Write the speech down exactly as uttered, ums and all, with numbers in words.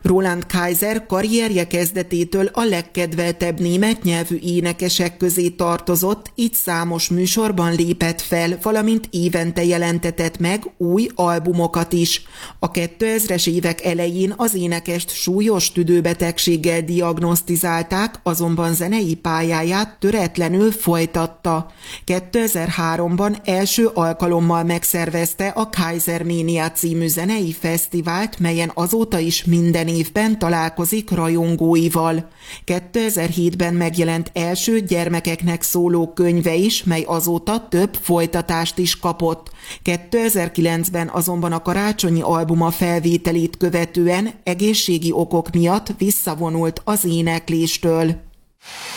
Roland Kaiser karrierje kezdetétől a legkedveltebb német nyelvű énekesek közé tartozott, így számos műsorban lépett fel, valamint évente jelentetett meg új albumokat is. A kétezres évek elején az énekest súlyos tüdőbetegséggel diagnosztizálták, azonban zenei pályáját töretlenül folytatta. kétezer-háromban első alkalommal megszervezte a Kaiser Mania című zenei fesztivált, melyen azóta is minden évben találkozik rajongóival. kétezer-hétben megjelent első gyermekeknek szóló könyve is, mely azóta több folytatást is kapott. kétezer-kilencben azonban a karácsonyi albuma felvételét követően egészségi okok miatt visszavonult az énekléstől.